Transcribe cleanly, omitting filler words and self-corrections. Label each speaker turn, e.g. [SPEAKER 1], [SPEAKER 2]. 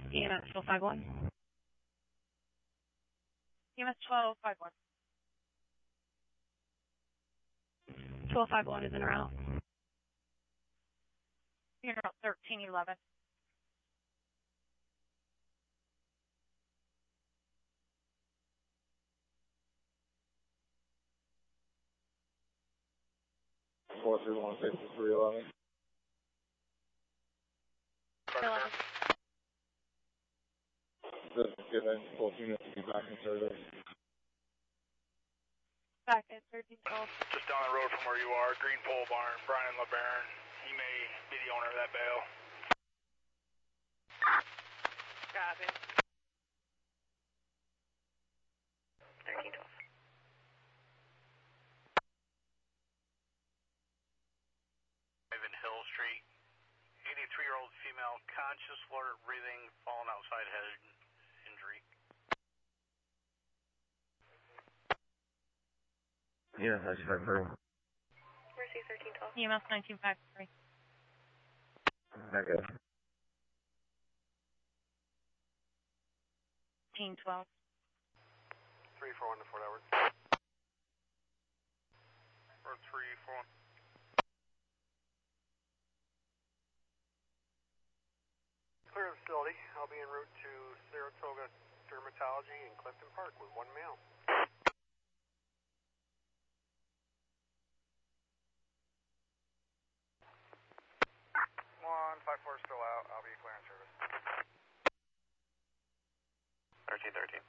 [SPEAKER 1] EMS 1251.
[SPEAKER 2] EMS 1251.
[SPEAKER 1] 1251 is in route.
[SPEAKER 2] You're in route 1311.
[SPEAKER 3] Four three one six 311.
[SPEAKER 2] 11.
[SPEAKER 3] Just given both units to be back in service.
[SPEAKER 2] Back at 1312.
[SPEAKER 4] Just down the road from where you are, Green Pole Barn, Brian LeBaron. He may be the owner of that bale.
[SPEAKER 2] Copy.
[SPEAKER 1] 1312.
[SPEAKER 4] Ivan Hill Street. 83-year-old female, conscious, slurred breathing, fallen outside head injury.
[SPEAKER 3] Yeah, that's right.
[SPEAKER 1] Mercy 1312.
[SPEAKER 2] EMS 1953.
[SPEAKER 3] Okay.
[SPEAKER 2] 1312.
[SPEAKER 4] 341 to Fort Edward. Or 341. Clear the facility. I'll be en route to Saratoga Dermatology in Clifton Park with one male. 154 still out. I'll be clearing service.
[SPEAKER 3] 1313.